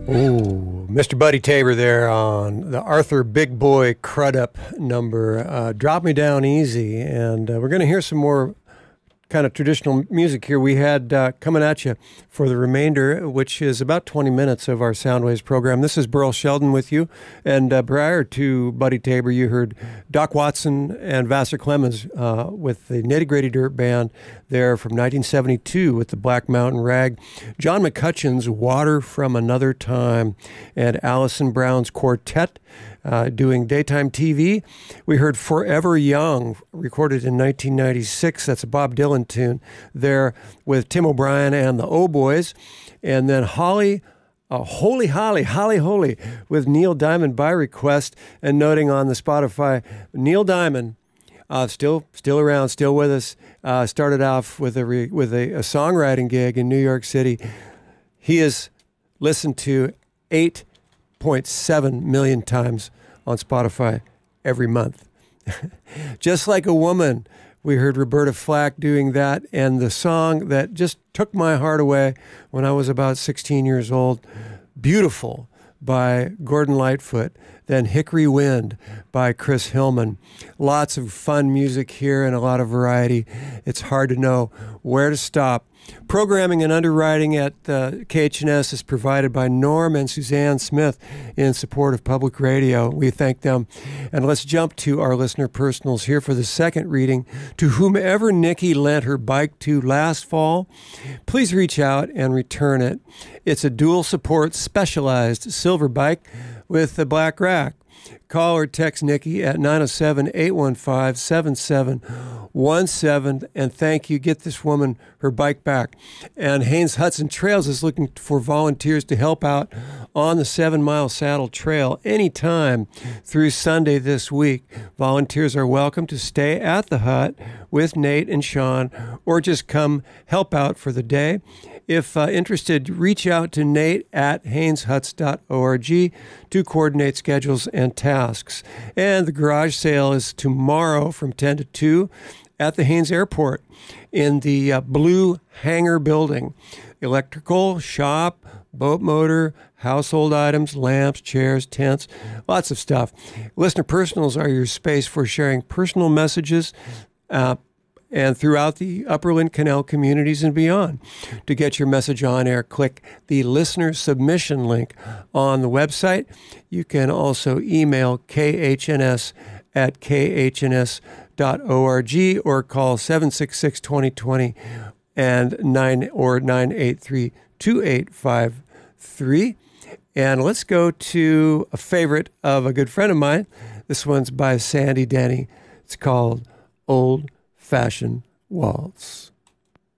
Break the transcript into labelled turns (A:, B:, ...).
A: Oh, Mr. Buddy Tabor there on the Arthur Big Boy Crudup number. Drop Me Down Easy. And we're going to hear some more kind of traditional music here. We had coming at you for the remainder, which is about 20 minutes of our Soundwaves program. This is Burl Sheldon with you. And prior to Buddy Tabor, you heard Doc Watson and Vassar Clemens with the Nitty Gritty Dirt Band there from 1972 with the Black Mountain Rag. John McCutcheon's Water from Another Time, and Alison Brown's Quartet doing daytime TV. We heard Forever Young, recorded in 1996. That's a Bob Dylan tune there with Tim O'Brien and the O-Boys. And then Holy Holy with Neil Diamond by request, and noting on the Spotify, Neil Diamond, still around, still with us, started off with a songwriting gig in New York City. He is listened to 8.7 million times on Spotify every month. Just Like a Woman, we heard Roberta Flack doing that, and the song that just took my heart away when I was about 16 years old, Beautiful by Gordon Lightfoot, then Hickory Wind by Chris Hillman. Lots of fun music here and a lot of variety. It's hard to know where to stop. Programming and underwriting at KHNS is provided by Norm and Suzanne Smith in support of public radio. We thank them. And let's jump to our listener personals here for the second reading. To whomever Nikki lent her bike to last fall, please reach out and return it. It's a dual support specialized silver bike with a black rack. Call or text Nikki at 907-815-7717 and thank you. Get this woman her bike back. And Haynes Hudson Trails is looking for volunteers to help out on the 7 Mile Saddle Trail anytime through Sunday this week. Volunteers are welcome to stay at the hut with Nate and Sean or just come help out for the day. If interested, reach out to Nate at hayneshuts.org to coordinate schedules and tasks. And the garage sale is tomorrow from 10 to 2 at the Haynes Airport in the Blue Hangar building. Electrical, shop, boat motor, household items, lamps, chairs, tents, lots of stuff. Listener personals are your space for sharing personal messages and throughout the Upperland Canal communities and beyond. To get your message on air, click the listener submission link on the website. You can also email khns@khns.org or call 766-2020 and 983-2853. And let's go to a favorite of a good friend of mine. This one's by Sandy Denny. It's called Old Fashion Waltz.